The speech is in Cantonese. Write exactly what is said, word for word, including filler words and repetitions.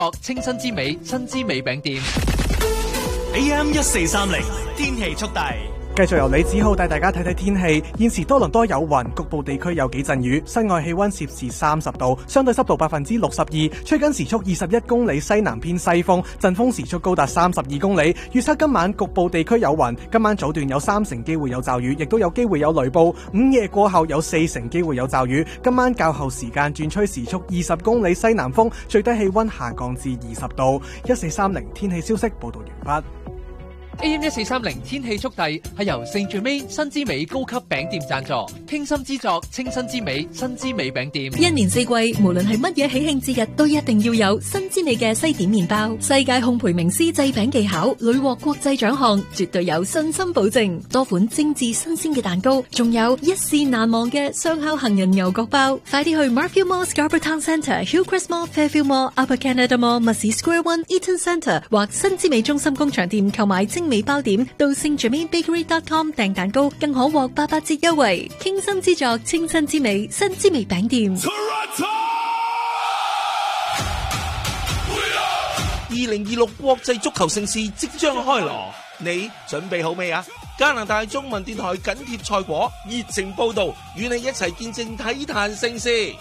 清新之美新之美餅店。 A M 一四三零天氣速遞。 繼續由李子浩帶大家睇睇天氣。現時多倫多有雲，局部地區有幾陣雨，室外氣溫攝氏三十度，相對濕度百分之六十二，吹緊時速二十一公里西南偏西風，陣風時速高達三十二公里。預測今晚局部地區有雲，今晚早段有三成機會有驟雨，亦都有機會有雷暴。午夜過後有四成機會有驟雨。今晚較後時間轉吹時速二十公里西南風，最低氣溫下降至二十度。一四三零天氣消息報道完畢。 A M 一四三零天氣速遞係由聖最美新之美高級餅店贊助，傾心之作清新之美新之美餅店。 一年四季，無論係乜嘢喜慶節日，都一定要有新之美嘅西點麵包。世界烘焙名師製餅技巧，屢獲國際獎項，絕對有信心保證。多款精緻新鮮嘅蛋糕，仲有一試難忘嘅雙烤杏仁牛角包。快啲去 Markville Mall、Scarborough Town Centre、Hillcrest Mall、Fairfield Mall、Upper Canada Mall、Massey Square One、Eaton Centre 或新之美中心工場店購買精美包點，到 Saint Germain Bakery dot com 訂蛋糕，更可獲八八折優惠。傾心之作，清新之美，新之美餅店。 二零二六國際足球盛事即將開鑼，你準備好未啊？加拿大中文電台緊貼賽果，熱情報道，與你一齊見證體壇盛事。